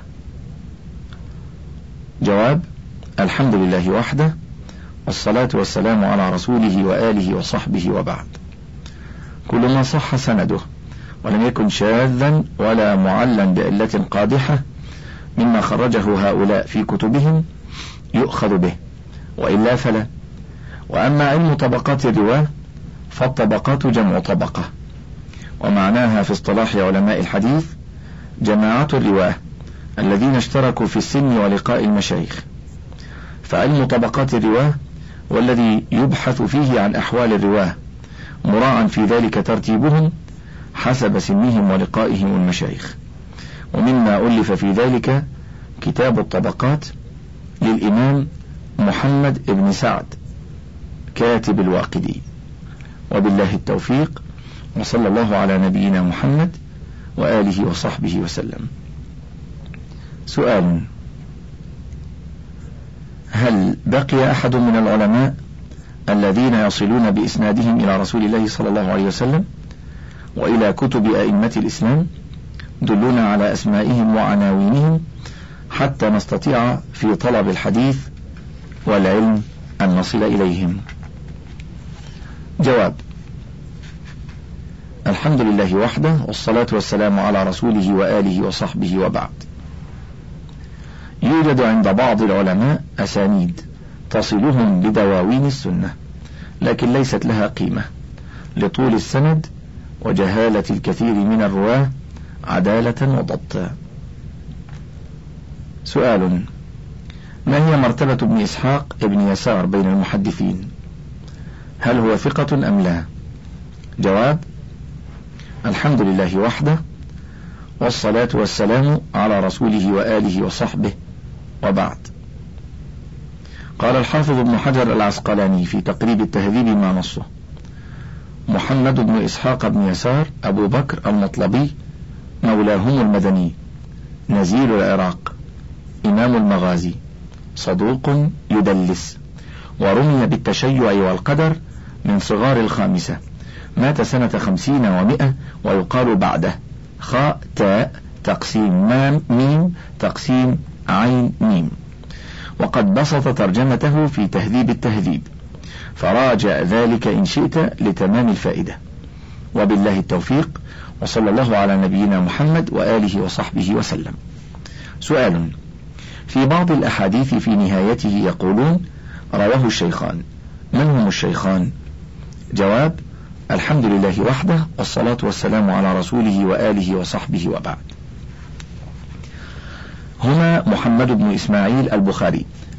جواب: الحمد لله وحده، والصلاة والسلام على رسوله وآله وصحبه، وبعد. كل ما صح سنده ولم يكن شاذا ولا معلا بعلة قادحة مما خرجه هؤلاء في كتبهم يؤخذ به، وإلا فلا. وأما علم طبقات الرواة فالطبقات جمع طبقة، ومعناها في اصطلاح علماء الحديث جماعة الرواة الذين اشتركوا في السن ولقاء المشايخ. فعلم طبقات الرواة والذي يبحث فيه عن أحوال الرواة، مراعا في ذلك ترتيبهم حسب سنهم ولقائهم المشايخ. ومما ألف في ذلك كتاب الطبقات للإمام محمد بن سعد كاتب الواقدي. وبالله التوفيق، وصلى الله على نبينا محمد وآله وصحبه وسلم. سؤال: هل بقي أحد من العلماء الذين يصلون بإسنادهم إلى رسول الله صلى الله عليه وسلم وإلى كتب أئمة الإسلام؟ دلونا على أسمائهم وعناوينهم حتى نستطيع في طلب الحديث والعلم أن نصل إليهم. جواب: الحمد لله وحده، والصلاة والسلام على رسوله وآله وصحبه، وبعد. يوجد عند بعض العلماء أسانيد تصلهم بدواوين السنة، لكن ليست لها قيمة لطول السند وجهالة الكثير من الرواة عدالة وضبطا. سؤال: ما هي مرتبة ابن إسحاق ابن يسار بين المحدثين؟ هل هو ثقة أم لا؟ جواب: الحمد لله وحده، والصلاة والسلام على رسوله وآله وصحبه، وبعد. قال الحافظ ابن حجر العسقلاني في تقريب التهذيب ما نصه: محمد بن إسحاق بن يسار أبو بكر المطلبي، مولاهم المدني، نزيل العراق، إمام المغازي، صدوق يدلس، ورمي بالتشيع والقدر، من صغار الخامسة، مات سنة 50 و100، ويقال بعده خاء تاء تقسيم مام ميم تقسيم عين ميم. وقد بسط ترجمته في تهذيب التهذيب، فراجع ذلك إن شئت لتمام الفائدة. وبالله التوفيق، وصلى الله على نبينا محمد وآله وصحبه وسلم. سؤال: في بعض الأحاديث في نهايته يقولون رواه الشيخان، من هم الشيخان؟ جواب: الحمد لله وحده، والصلاة والسلام على رسوله وآله وصحبه، وبعد. هما محمد بن إسماعيل البخاري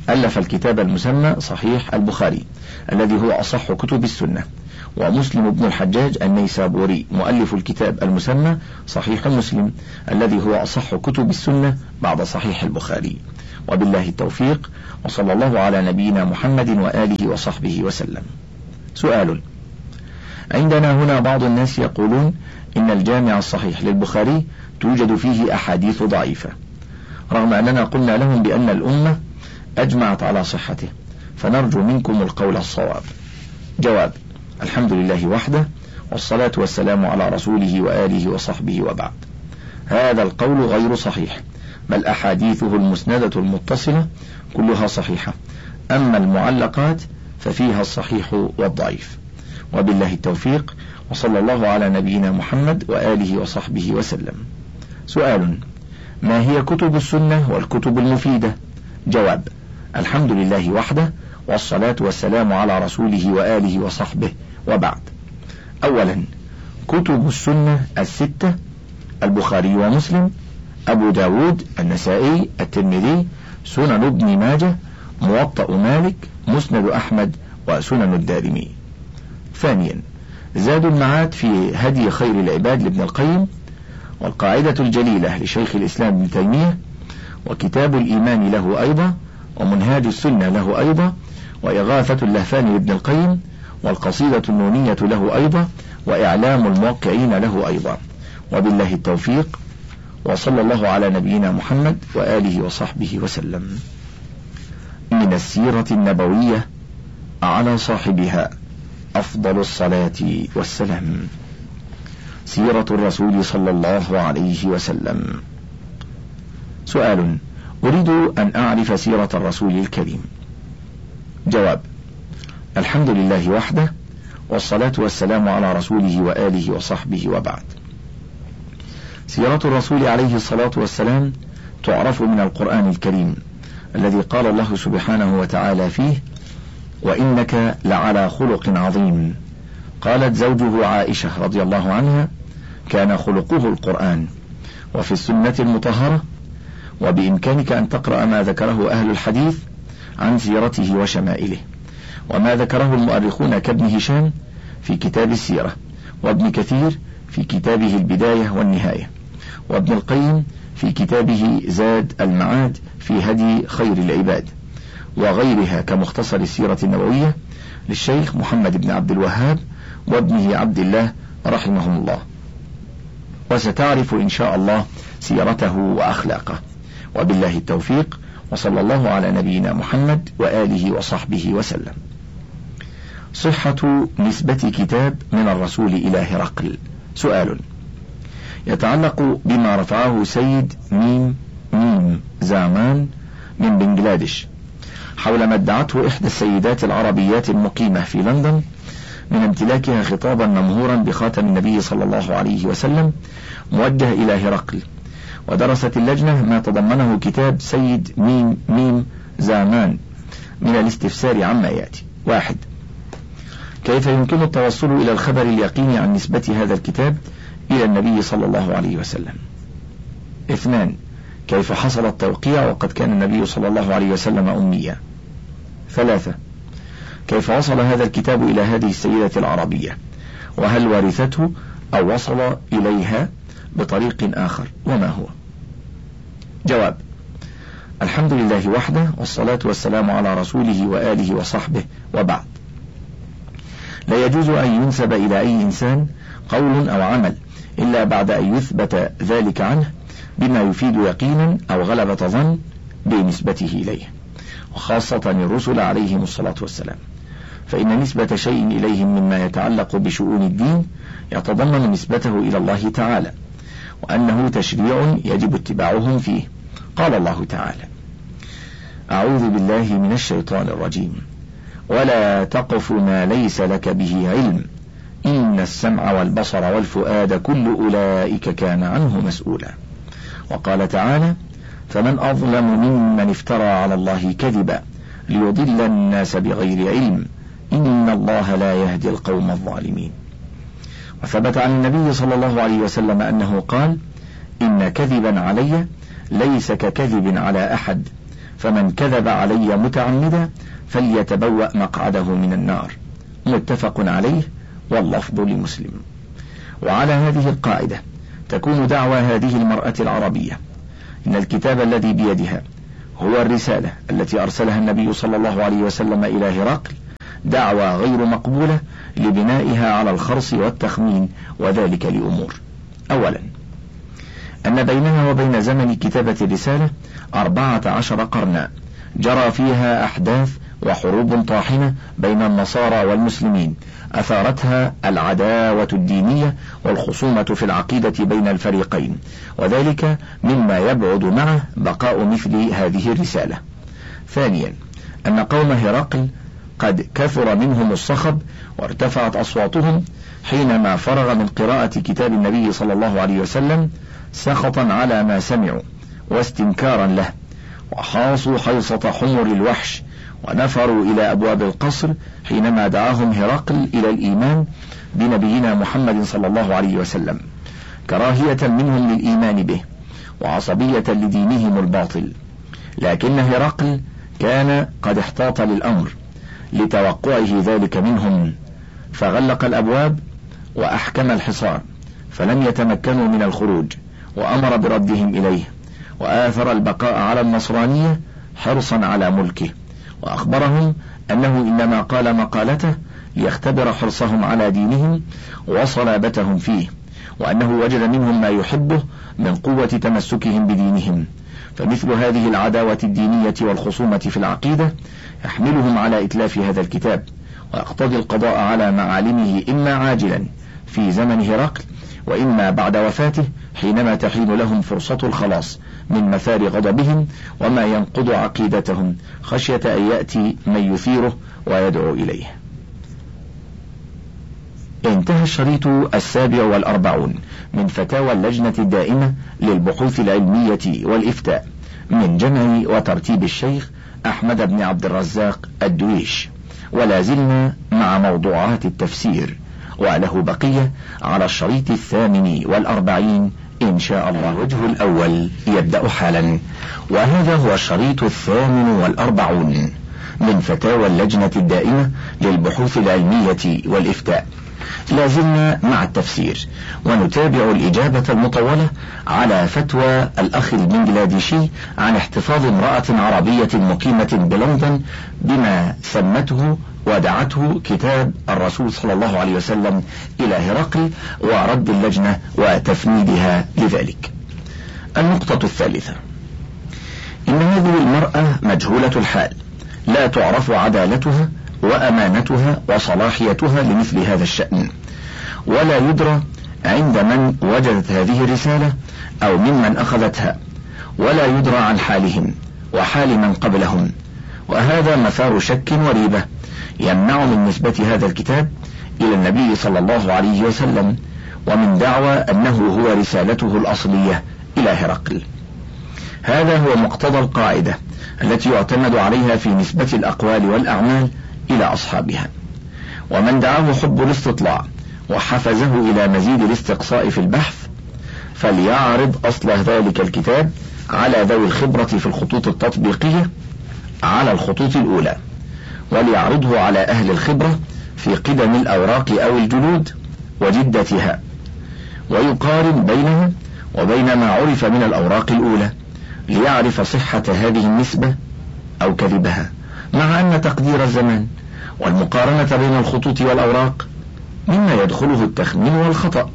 ألف الكتاب المسمى صحيح البخاري الذي هو أصح كتب السنة، ومسلم بن الحجاج النيسابوري مؤلف الكتاب المسمى صحيح مسلم الذي هو أصح كتب السنة بعد صحيح البخاري. وبالله التوفيق، وصلى الله على نبينا محمد وآله وصحبه وسلم. سؤال: عندنا هنا بعض الناس يقولون إن الجامع الصحيح للبخاري توجد فيه أحاديث ضعيفة، رغم أننا قلنا لهم بأن الأمة أجمعت على صحته، فنرجو منكم القول الصواب. جواب: الحمد لله وحده، والصلاة والسلام على رسوله وآله وصحبه، وبعد. هذا القول غير صحيح، بل أحاديثه المسندة المتصلة كلها صحيحة، أما المعلقات ففيها الصحيح والضعيف. وبالله التوفيق، وصلى الله على نبينا محمد وآله وصحبه وسلم. سؤال: ما هي كتب السنة والكتب المفيدة؟ جواب: الحمد لله وحده، والصلاة والسلام على رسوله وآله وصحبه، وبعد. أولا، كتب السنة الستة: البخاري ومسلم، أبو داود، النسائي، الترمذي، سنن ابن ماجه، موطأ مالك، مسند أحمد، وسنن الدارمي. ثانيا، زاد المعاد في هدي خير العباد لابن القيم، والقاعدة الجليلة لشيخ الإسلام ابن تيمية، وكتاب الإيمان له أيضا، ومنهاج السنة له أيضا، وإغاثة اللهفان لابن القيم، والقصيدة النونية له أيضا، وإعلام الموقعين له أيضا. وبالله التوفيق، وصلى الله على نبينا محمد وآله وصحبه وسلم. من السيرة النبوية على صاحبها أفضل الصلاة والسلام. سيرة الرسول صلى الله عليه وسلم. سؤال: أريد أن أعرف سيرة الرسول الكريم. جواب: الحمد لله وحده، والصلاة والسلام على رسوله وآله وصحبه، وبعد. سيرة الرسول عليه الصلاة والسلام تعرف من القرآن الكريم الذي قال الله سبحانه وتعالى فيه: وإنك لعلى خلق عظيم. قالت زوجه عائشة رضي الله عنها: كان خلقه القرآن. وفي السنة المطهرة: وبإمكانك أن تقرأ ما ذكره أهل الحديث عن سيرته وشمائله، وما ذكره المؤرخون كابن هشام في كتاب السيرة، وابن كثير في كتابه البداية والنهاية، وابن القيم في كتابه زاد المعاد في هدي خير العباد، وغيرها كمختصر السيرة النبوية للشيخ محمد بن عبد الوهاب وابنه عبد الله رحمهم الله. وستعرف إن شاء الله سيرته وأخلاقه. وبالله التوفيق، وصلى الله على نبينا محمد وآله وصحبه وسلم. صحة نسبة كتاب من الرسول إلى هرقل. سؤال: يتعلق بما رفعه سيد ميم زامان من بنغلاديش حول ما ادعته إحدى السيدات العربيات المقيمة في لندن من امتلاكها خطابا ممهورا بخاتم النبي صلى الله عليه وسلم موجه إلى هرقل. ودرست اللجنة ما تضمنه كتاب سيد ميم زامان من الاستفسار عما يأتي. 1. كيف يمكن التوصل إلى الخبر اليقيني عن نسبة هذا الكتاب إلى النبي صلى الله عليه وسلم؟ 2. كيف حصل التوقيع وقد كان النبي صلى الله عليه وسلم أميا؟ 3. كيف وصل هذا الكتاب إلى هذه السيدة العربية، وهل ورثته أو وصل إليها بطريق آخر، وما هو؟ جواب: الحمد لله وحده، والصلاة والسلام على رسوله وآله وصحبه، وبعد. لا يجوز أن ينسب إلى أي إنسان قول أو عمل إلا بعد أن يثبت ذلك عنه بما يفيد يقينا أو غلبة ظن بنسبته إليه، وخاصة الرسل عليهم الصلاة والسلام، فإن نسبة شيء إليهم مما يتعلق بشؤون الدين يتضمن نسبته إلى الله تعالى، وأنه تشريع يجب اتباعهم فيه. قال الله تعالى: أعوذ بالله من الشيطان الرجيم: ولا تقف ما ليس لك به علم إن السمع والبصر والفؤاد كل أولئك كان عنه مسؤولا. وقال تعالى: فمن أظلم ممن افترى على الله كذبا ليضل الناس بغير علم إن الله لا يهدي القوم الظالمين. وثبت عن النبي صلى الله عليه وسلم أنه قال: إن كذبا علي ليس ككذب على أحد، فمن كذب علي متعمدا فليتبوأ مقعده من النار. متفق عليه واللفظ لمسلم. وعلى هذه القاعدة تكون دعوى هذه المرأة العربية إن الكتاب الذي بيدها هو الرسالة التي أرسلها النبي صلى الله عليه وسلم إلى هرقل دعوى غير مقبولة لبنائها على الخرص والتخمين، وذلك لأمور: أولا، أن بينها وبين زمن كتابة الرسالة 14 قرنا جرى فيها أحداث وحروب طاحنة بين النصارى والمسلمين أثارتها العداوة الدينية والخصومة في العقيدة بين الفريقين، وذلك مما يبعد معه بقاء مثل هذه الرسالة. ثانيا، أن قوم هرقل قد كثر منهم الصخب وارتفعت أصواتهم حينما فرغ من قراءة كتاب النبي صلى الله عليه وسلم سخطا على ما سمعوا واستنكارا له، وحاصوا حيصة حمر الوحش ونفروا إلى أبواب القصر حينما دعاهم هرقل إلى الإيمان بنبينا محمد صلى الله عليه وسلم، كراهية منهم للإيمان به وعصبية لدينهم الباطل. لكن هرقل كان قد احتاط للأمر لتوقعه ذلك منهم، فغلق الأبواب وأحكم الحصار فلم يتمكنوا من الخروج، وأمر بردهم إليه، وآثر البقاء على النصرانية حرصا على ملكه، وأخبرهم أنه إنما قال مقالته ليختبر حرصهم على دينهم وصلابتهم فيه، وأنه وجد منهم ما يحبه من قوة تمسكهم بدينهم. فمثل هذه العداوة الدينية والخصومة في العقيدة يحملهم على إتلاف هذا الكتاب، ويقتضي القضاء على معالمه إما عاجلا في زمن هرقل وإما بعد وفاته حينما تحين لهم فرصة الخلاص من مثار غضبهم وما ينقض عقيدتهم، خشية أن يأتي من يثيره ويدعو إليه. انتهى الشريط 47 من فتاوى اللجنة الدائمة للبحوث العلمية والإفتاء من جمع وترتيب الشيخ أحمد بن عبد الرزاق الدويش، ولا زلنا مع موضوعات التفسير، وله بقية على الشريط 48 إن شاء الله. الوجه الأول يبدأ حالا، وهذا هو الشريط 48 من فتاوى اللجنة الدائمة للبحوث العلمية والإفتاء. لازلنا مع التفسير ونتابع الإجابة المطولة على فتوى الأخ البنجلاديشي عن احتفاظ امرأة عربية مقيمة بلندن بما سمته ودعته كتاب الرسول صلى الله عليه وسلم إلى هرقل، ورد اللجنة وتفنيدها لذلك. النقطة الثالثة: إن هذه المرأة مجهولة الحال، لا تعرف عدالتها وأمانتها وصلاحيتها لمثل هذا الشأن، ولا يدرى عند من وجدت هذه الرسالة أو ممن أخذتها، ولا يدرى عن حالهم وحال من قبلهم، وهذا مثار شك وريبة يمنع من نسبة هذا الكتاب إلى النبي صلى الله عليه وسلم، ومن دعوى أنه هو رسالته الأصلية إلى هرقل. هذا هو مقتضى القاعدة التي يعتمد عليها في نسبة الأقوال والأعمال إلى أصحابها. ومن دعاه حب الاستطلاع وحفزه إلى مزيد الاستقصاء في البحث فليعرض أصل ذلك الكتاب على ذوي الخبرة في الخطوط التطبيقية على الخطوط الأولى، وليعرضه على أهل الخبرة في قدم الأوراق أو الجلود وجدتها، ويقارن بينها وبين ما عرف من الأوراق الأولى ليعرف صحة هذه النسبة أو كذبها، مع أن تقدير الزمان والمقارنة بين الخطوط والأوراق مما يدخله التخمين والخطأ،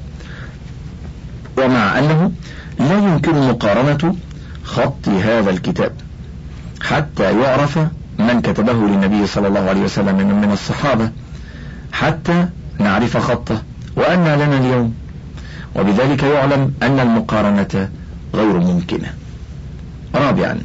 ومع أنه لا يمكن مقارنة خط هذا الكتاب حتى يعرف من كتبه للنبي صلى الله عليه وسلم من الصحابة حتى نعرف خطه وأن لنا اليوم، وبذلك يعلم أن المقارنة غير ممكنة. رابعا: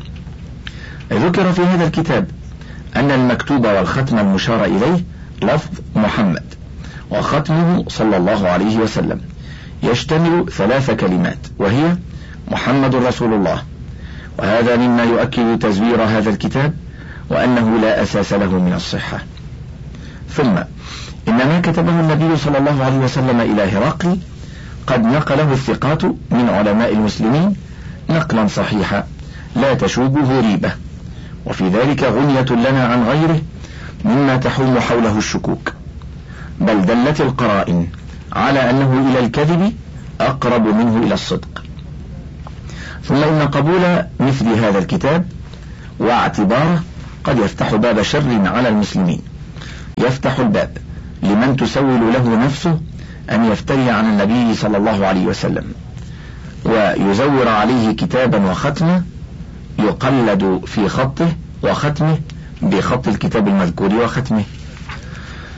ذكر في هذا الكتاب أن المكتوب والختم المشار إليه لفظ محمد، وختمه صلى الله عليه وسلم يشتمل 3 كلمات، وهي محمد رسول الله، وهذا مما يؤكد تزوير هذا الكتاب وأنه لا أساس له من الصحة. ثم إن ما كتبه النبي صلى الله عليه وسلم إلى هرقل قد نقله الثقات من علماء المسلمين نقلا صحيحا لا تشوبه ريبة، وفي ذلك غنية لنا عن غيره مما تحوم حوله الشكوك، بل دلت القرائن على أنه إلى الكذب أقرب منه إلى الصدق. ثم إن قبول مثل هذا الكتاب واعتباره قد يفتح باب شر على المسلمين، يفتح الباب لمن تسول له نفسه أن يفتري عن النبي صلى الله عليه وسلم ويزور عليه كتابا وختمه يقلد في خطه وختمه بخط الكتاب المذكور وختمه.